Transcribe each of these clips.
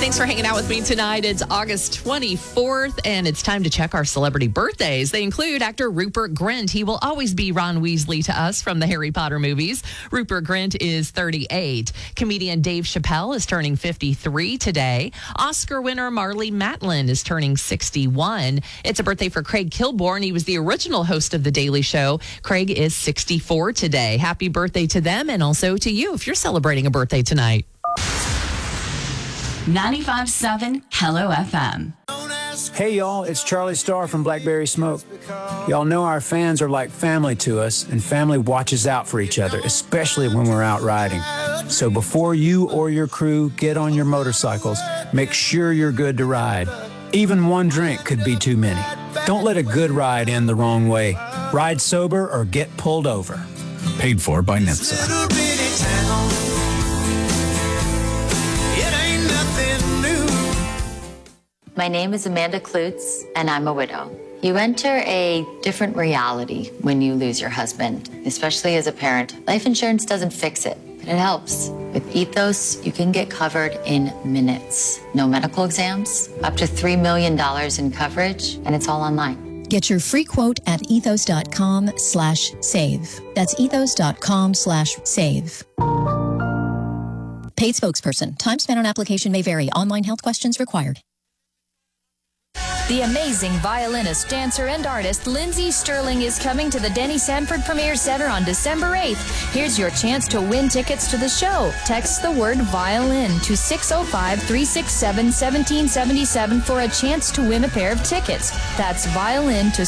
Thanks for hanging out with me tonight. It's August 24th, and it's time to check our celebrity birthdays. They include actor Rupert Grint. He will always be Ron Weasley to us from the Harry Potter movies. Rupert Grint is 38. Comedian Dave Chappelle is turning 53 today. Oscar winner Marlee Matlin is turning 61. It's a birthday for Craig Kilborn. He was the original host of The Daily Show. Craig is 64 today. Happy birthday to them, and also to you if you're celebrating a birthday tonight. 95.7 Hello FM. Hey y'all, it's Charlie Starr from Blackberry Smoke. Y'all know our fans are like family to us, and family watches out for each other, especially when we're out riding. So before you or your crew get on your motorcycles, make sure you're good to ride. Even one drink could be too many. Don't let a good ride end the wrong way. Ride sober or get pulled over. Paid for by NHTSA. My name is Amanda Klutz, and I'm a widow. You enter a different reality when you lose your husband, especially as a parent. Life insurance doesn't fix it, but it helps. With Ethos, you can get covered in minutes. No medical exams, up to $3 million in coverage, and it's all online. Get your free quote at ethos.com/save. That's ethos.com/save. Paid spokesperson. Time spent on application may vary. Online health questions required. The amazing violinist, dancer, and artist Lindsey Sterling is coming to the Denny Sanford Premier Center on December 8th. Here's your chance to win tickets to the show. Text the word violin to 605-367-1777 for a chance to win a pair of tickets. That's violin to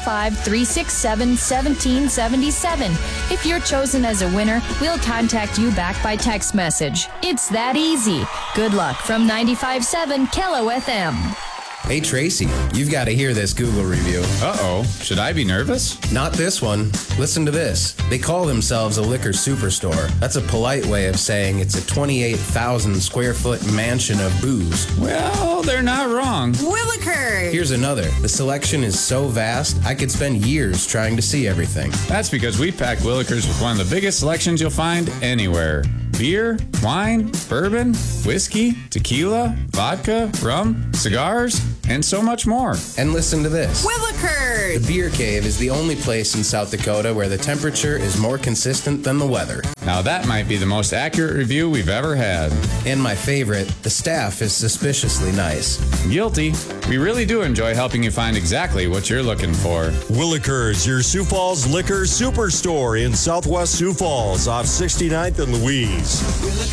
605-367-1777. If you're chosen as a winner, we'll contact you back by text message. It's that easy. Good luck from 95.7 Kello FM. Hey, Tracy, you've got to hear this Google review. Uh-oh. Should I be nervous? Not this one. Listen to this. They call themselves a liquor superstore. That's a polite way of saying it's a 28,000 square foot mansion of booze. Well, they're not wrong. Willikers! Here's another. The selection is so vast, I could spend years trying to see everything. That's because we packed Willikers with one of the biggest selections you'll find anywhere. Beer, wine, bourbon, whiskey, tequila, vodka, rum, cigars, and so much more. And listen to this. Willikers! The Beer Cave is the only place in South Dakota where the temperature is more consistent than the weather. Now that might be the most accurate review we've ever had. And my favorite, the staff is suspiciously nice. Guilty. We really do enjoy helping you find exactly what you're looking for. Willikers, your Sioux Falls liquor superstore in Southwest Sioux Falls off 69th and Louise.